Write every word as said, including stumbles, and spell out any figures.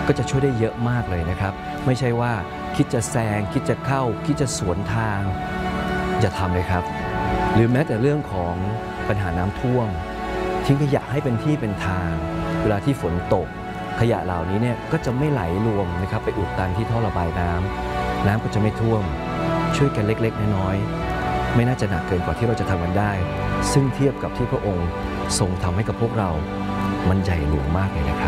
ก็จะช่วยได้เยอะมากเลยนะครับไม่ใช่ว่าคิดจะแซงคิดจะเข้าคิดจะสวนทางอย่าทำเลยครับหรือแม้แต่เรื่องของปัญหาน้ำท่วมทิ้งขยะให้เป็นที่เป็นทางเวลาที่ฝนตกขยะเหล่านี้เนี่ยก็จะไม่ไหลรวมนะครับไปอุดตันที่ท่อระบายน้ำน้ำก็จะไม่ท่วมช่วยกันเล็กๆน้อยๆไม่น่าจะหนักเกินกว่าที่เราจะทำกันได้ซึ่งเทียบกับที่พระองค์ทรงทำให้กับพวกเรามันใหญ่หลวงมากเลยนะครับ